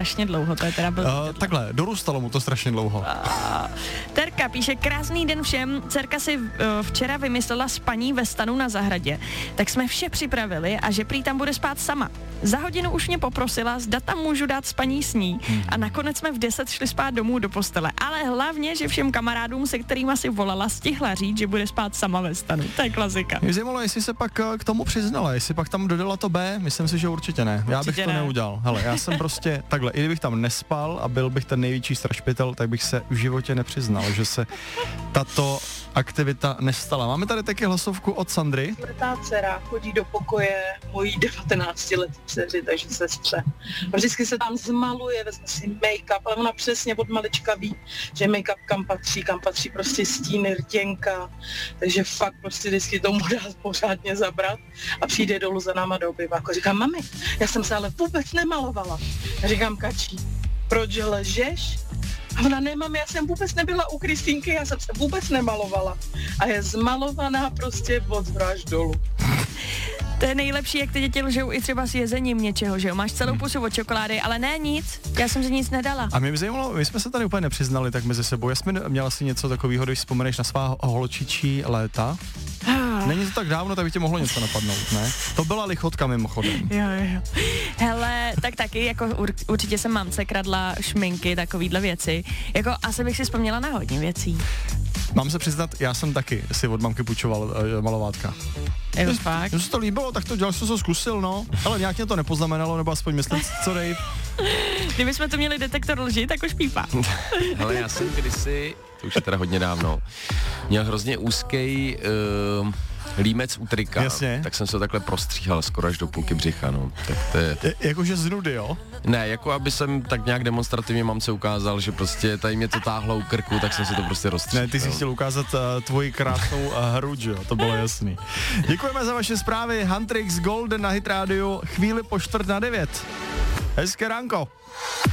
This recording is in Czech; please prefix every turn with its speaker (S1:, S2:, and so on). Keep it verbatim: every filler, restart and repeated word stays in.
S1: strašně dlouho, to je teda byl...
S2: Uh, takhle, dorůstalo mu to strašně dlouho.
S1: Uh, Terka píše, krásný den všem, dcerka si uh, včera vymyslela spaní ve stanu na zahradě, tak jsme vše připravili a že prý tam bude spát sama. Za hodinu už mě poprosila, zda tam můžu dát spaní s ní a nakonec jsme v deset šli spát domů do postele. Ale hlavně, že všem kamarádům, se kterými si volala, stihla říct, že bude spát sama ve stanu. To je klasika.
S2: Mě zajímalo, jestli se pak k tomu přiznala, jestli pak tam dodala to B, myslím si, že určitě ne. Já
S1: určitě
S2: bych to
S1: ne.
S2: neudělal. Hele, já jsem prostě takhle, i kdybych tam nespal a byl bych ten největší strašpitel, tak bych se v životě nepřiznal, že se tato aktivita nestala. Máme tady taky hlasovku od Sandry.
S3: Čtvrtá dcera chodí do pokoje mojí devatenáctiletý dceři, takže sestře. A vždycky se tam zmaluje, vezme si make-up, ale ona přesně od malička ví, že make-up kam patří, kam patří prostě stíny, rtěnka, takže fakt prostě vždycky tomu dá pořádně zabrat a přijde dolů za náma do obyváku. Říkám, mami, já jsem se ale vůbec nemalovala. Já říkám, Kačí, proč lžeš? A ona, ne, mami, já jsem vůbec nebyla u Kristýnky, já jsem se vůbec nemalovala. A je zmalovaná prostě od zhora až dolů.
S1: To je nejlepší, jak ty děti lžou i třeba s jezením něčeho, že jo? Máš celou pusu od čokolády, ale ne nic, já jsem si nic nedala.
S2: A mě by zajímalo, my jsme se tady úplně nepřiznali tak mezi sebou. Jasmin, měla si něco takového, když vzpomeneš na svá holčičí léta? Není to tak dávno, tak by tě mohlo něco napadnout, ne? To byla lichotka mimochodem.
S1: Jo, jo. Hele, tak taky, jako ur, určitě jsem mamce kradla šminky, takovýhle věci. Jako asi bych si vzpomněla na hodně věcí.
S2: Mám se přiznat, já jsem taky si od mamky půjčoval uh, malovátka.
S1: Jo, fakt?
S2: Mně se to líbilo, tak to dělal, jsem to zkusil, no. Ale nějak mě to nepoznamenalo, nebo aspoň myslím, co Dave.
S1: Kdybychom tu měli detektor lži, tak už pípá.
S4: Ale já jsem kdysi, to už je teda hodně dávno, měl hrozně úzký uh, límec u trika.
S2: Jasně.
S4: Tak jsem se takhle prostříhal skoro až do půlky břicha, no. Tak to je...
S2: je jakože z nudy, jo?
S4: Ne, jako aby jsem tak nějak demonstrativně mamce ukázal, že prostě tady mě to táhlo u krku, tak jsem si to prostě rozstříhal.
S2: Ne, ty jsi chtěl ukázat uh, tvoji krásnou uh, hruď, jo, to bylo jasný. Děkujeme za vaše zprávy, Huntrix Golden na Hit Radio, chvíli po čtvrt na devět. Hezké ránko.